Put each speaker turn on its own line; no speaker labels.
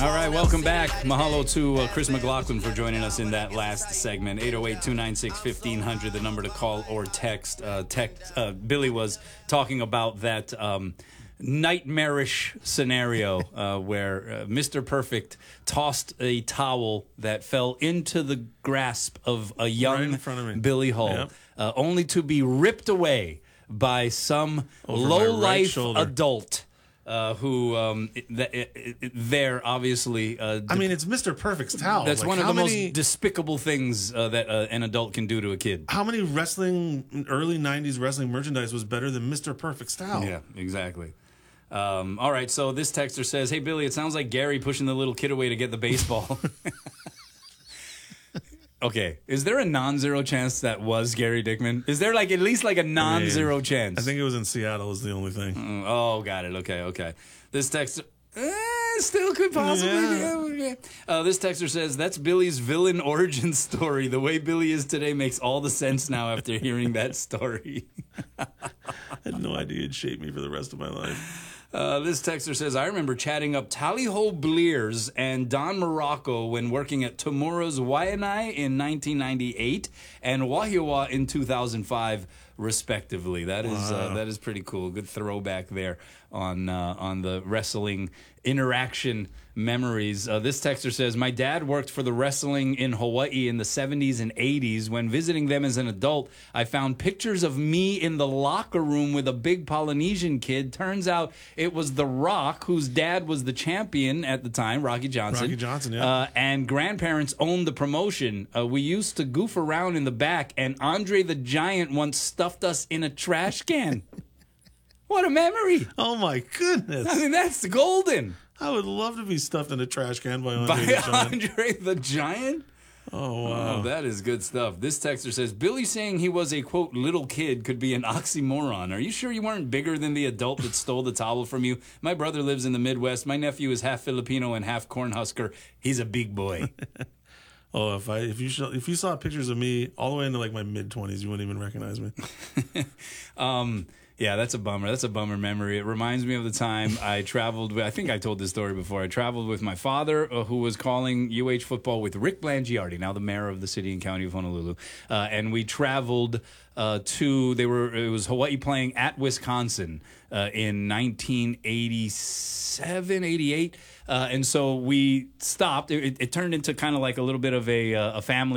All right, welcome back. Mahalo to Chris McLaughlin for joining us in that last segment. 808-296-1500, the number to call or text. Billy was talking about that nightmarish scenario where Mr. Perfect tossed a towel that fell into the grasp of a young
right in front of me.
Billy Hull,
Yep.
Only to be ripped away by some low-life
shoulder.
adult. Who there obviously
I mean, it's Mr. Perfect's towel.
that's
Like,
one of
how
the
many-
most despicable things that an adult can do to a kid.
How many early 90s wrestling merchandise was better than Mr. Perfect's towel?
Yeah, exactly. All right, so this texter says, "Hey Billy, it sounds like Gary pushing the little kid away to get the baseball." Okay, is there a non-zero chance that was Gary Dickman? Is there at least a non-zero chance?
I think it was in Seattle is the only thing.
Oh, got it. Okay. This texter still could possibly. Yeah. This texter says, "That's Billy's villain origin story. The way Billy is today makes all the sense now after hearing that story."
I had no idea it'd shape me for the rest of my life.
This texter says, "I remember chatting up Tally-Ho Blears and Don Morocco when working at Tamura's Waianae in 1998 and Wahiawa in 2005, respectively." That is pretty cool. Good throwback there on the wrestling interaction memories. This texter says, "My dad worked for the wrestling in Hawaii in the 70s and 80s. When visiting them as an adult, I found pictures of me in the locker room with a big Polynesian kid. Turns out it was The Rock, whose dad was the champion at the time, Rocky Johnson.
Rocky Johnson, yeah.
And grandparents owned the promotion. We used to goof around in the back, and Andre the Giant once stuffed us in a trash can." What a memory.
Oh, my goodness.
I mean, that's golden.
I would love to be stuffed in a trash can by Andre
By
the Giant.
Andre the Giant?
Oh, wow.
Oh, that is good stuff. This texter says, "Billy saying he was a, quote, little kid could be an oxymoron. Are you sure you weren't bigger than the adult that stole the towel from you? My brother lives in the Midwest. My nephew is half Filipino and half Cornhusker. He's a big boy."
Oh, if you saw pictures of me all the way into my mid-20s, you wouldn't even recognize me.
Yeah, that's a bummer. That's a bummer memory. It reminds me of the time I traveled with, I think I told this story before. I traveled with my father, who was calling UH football with Rick Blangiardi, now the mayor of the city and county of Honolulu. And we traveled it was Hawaii playing at Wisconsin in 1987, 88. And so we stopped. It turned into kind of like a little bit of a family